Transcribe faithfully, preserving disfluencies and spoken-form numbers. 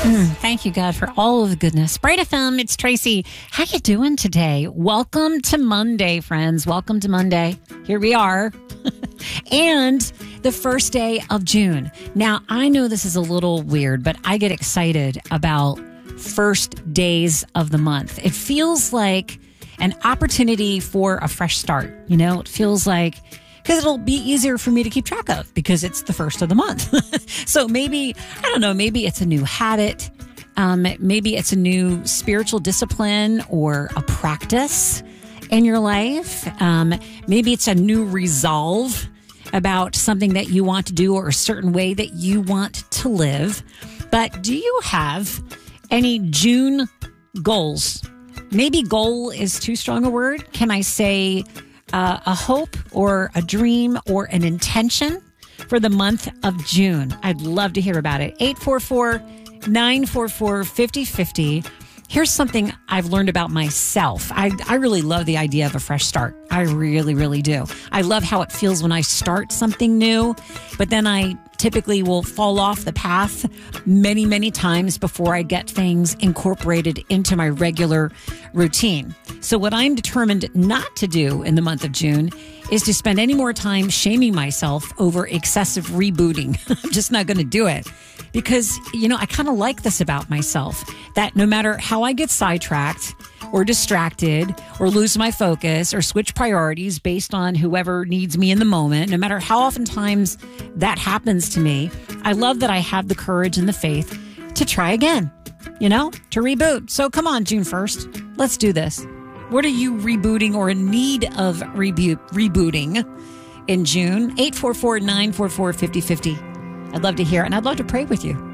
Mm, thank you, God, for all of the goodness. Bright F M, it's Tracy. How you doing today? Welcome to Monday, friends. Welcome to Monday. Here we are. And the first day of June. Now, I know this is a little weird, but I get excited about first days of the month. It feels like an opportunity for a fresh start. You know, it feels like, because it'll be easier for me to keep track of because it's the first of the month. So maybe, I don't know, maybe it's a new habit. Um, maybe it's a new spiritual discipline or a practice in your life. Um, maybe it's a new resolve about something that you want to do or a certain way that you want to live. But do you have any June goals? Maybe goal is too strong a word. Can I say uh, a hope or a dream or an intention for the month of June? I'd love to hear about it. eight four four, nine four four, five oh five oh. Here's something I've learned about myself. I, I really love the idea of a fresh start. I really, really do. I love how it feels when I start something new, but then I typically will fall off the path many, many times before I get things incorporated into my regular routine. So what I'm determined not to do in the month of June is to spend any more time shaming myself over excessive rebooting. I'm just not going to do it. Because, you know, I kind of like this about myself, that no matter how I get sidetracked or distracted or lose my focus or switch priorities based on whoever needs me in the moment, no matter how oftentimes that happens to me, I love that I have the courage and the faith to try again, you know, to reboot. So come on, June first, let's do this. What are you rebooting or in need of reboot, rebooting in June? eight four four, nine four four, five oh five oh. I'd love to hear it, and I'd love to pray with you.